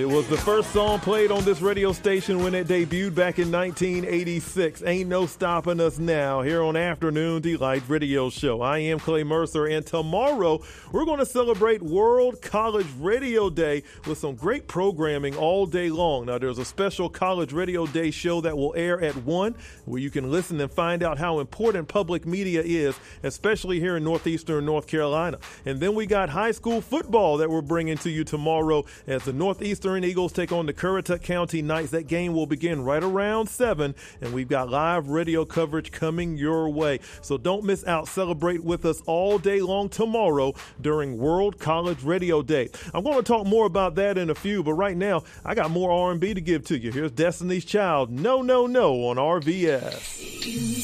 It was the first song played on this radio station when it debuted back in 1986. Ain't no stopping us now here on Afternoon Delight Radio Show. I am Clay Mercer, and tomorrow we're going to celebrate World College Radio Day with some great programming all day long. Now, there's a special College Radio Day show that will air at 1, where you can listen and find out how important public media is, especially here in northeastern North Carolina. And then we got high school football that we're bringing to you tomorrow as the Northeastern Eagles take on the Currituck County Knights. That game will begin right around 7, and we've got live radio coverage coming your way. So don't miss out. Celebrate with us all day long tomorrow during World College Radio Day. I'm going to talk more about that in a few, but right now I got more R&B to give to you. Here's Destiny's Child, No, No, No on RVS.